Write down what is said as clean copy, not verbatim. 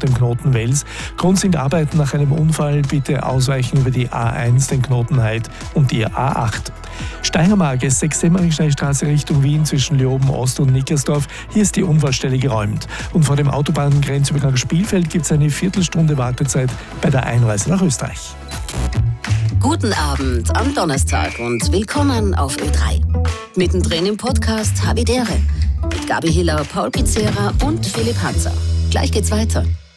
dem Knoten Wels. Grund sind Arbeiten nach einem Unfall. Bitte ausweichen über die A1, den Knoten Heid und die A8. Steiermark, S6 Semmerichsteinstraße Richtung Wien zwischen Leoben Ost und Nickersdorf. Hier ist die Unfallstelle geräumt. Und vor dem Autobahngrenzübergang Spielfeld gibt es eine Viertelstunde Wartezeit bei der Einreise nach Österreich. Guten Abend am Donnerstag und willkommen auf Ö3. Mittendrin im Podcast Havidere mit Gabi Hiller, Paul Pizzera und Philipp Hanser. Gleich geht's weiter.